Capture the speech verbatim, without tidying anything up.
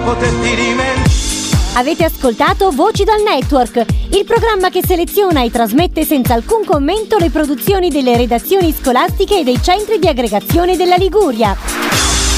poterti dimenticare. Avete ascoltato Voci dal Network, il programma che seleziona e trasmette senza alcun commento le produzioni delle redazioni scolastiche e dei centri di aggregazione della Liguria.